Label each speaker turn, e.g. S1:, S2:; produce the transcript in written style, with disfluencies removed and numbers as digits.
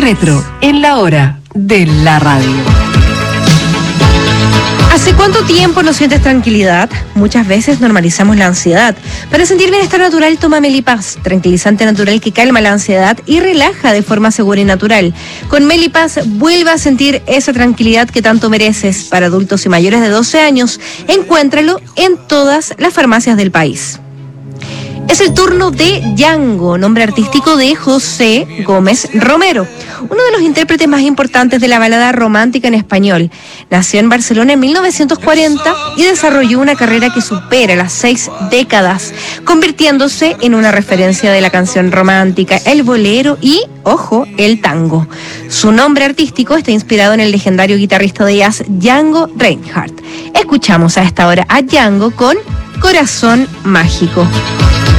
S1: Metro, en la hora de la radio.
S2: ¿Hace cuánto tiempo no sientes tranquilidad? Muchas veces normalizamos la ansiedad. Para sentir bienestar natural, toma Melipaz, tranquilizante natural que calma la ansiedad y relaja de forma segura y natural. Con Melipaz, vuelva a sentir esa tranquilidad que tanto mereces. Para adultos y mayores de 12 años, encuéntralo en todas las farmacias del país. Es el turno de Django, nombre artístico de José Gómez Romero, uno de los intérpretes más importantes de la balada romántica en español. Nació en Barcelona en 1940 y desarrolló una carrera que supera las 6 décadas, convirtiéndose en una referencia de la canción romántica, el bolero y, ojo, el tango. Su nombre artístico está inspirado en el legendario guitarrista de jazz Django Reinhardt. Escuchamos a esta hora a Django con Corazón Mágico.